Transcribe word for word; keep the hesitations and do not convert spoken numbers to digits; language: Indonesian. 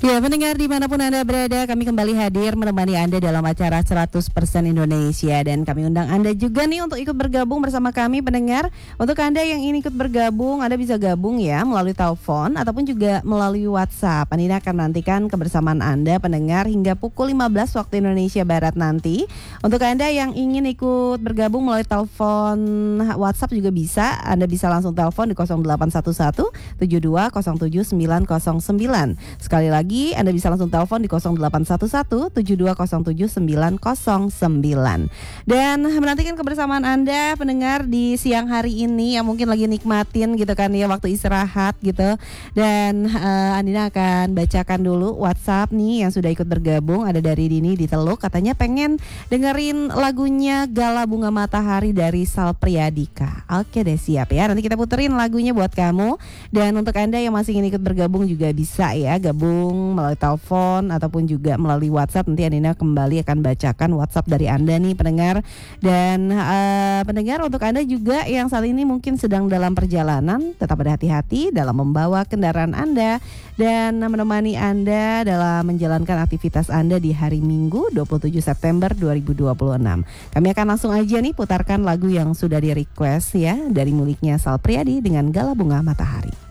Ya, pendengar dimanapun Anda berada, kami kembali hadir menemani Anda dalam acara seratus persen Indonesia. Dan kami undang Anda juga nih untuk ikut bergabung bersama kami pendengar. Untuk Anda yang ingin ikut bergabung, Anda bisa gabung ya melalui telepon ataupun juga melalui WhatsApp. Anda akan menantikan kebersamaan Anda pendengar hingga pukul lima belas waktu Indonesia Barat nanti. Untuk Anda yang ingin ikut bergabung melalui telepon WhatsApp juga bisa. Anda bisa langsung telepon di nol delapan satu satu tujuh dua nol tujuh sembilan nol sembilan. Sekali lagi Anda bisa langsung telepon di nol delapan satu satu tujuh dua nol tujuh sembilan nol sembilan. Dan menantikan kebersamaan Anda pendengar di siang hari ini yang mungkin lagi nikmatin gitu kan ya waktu istirahat gitu. Dan uh, Andina akan bacakan dulu WhatsApp nih yang sudah ikut bergabung. Ada dari Dini di Teluk, katanya pengen dengerin lagunya Gala Bunga Matahari dari Sal Priadika. Oke deh, siap ya. Nanti kita puterin lagunya buat kamu. Dan untuk Anda yang masih ingin ikut bergabung juga bisa ya gabung melalui telepon ataupun juga melalui WhatsApp. Nanti Andina kembali akan bacakan WhatsApp dari Anda nih pendengar. Dan uh, pendengar, untuk Anda juga yang saat ini mungkin sedang dalam perjalanan, tetap berhati-hati dalam membawa kendaraan Anda dan menemani Anda dalam menjalankan aktivitas Anda di hari Minggu dua puluh tujuh September dua ribu dua puluh enam. Kami akan langsung aja nih putarkan lagu yang sudah di request ya dari miliknya Sal Priadi dengan Gala Bunga Matahari.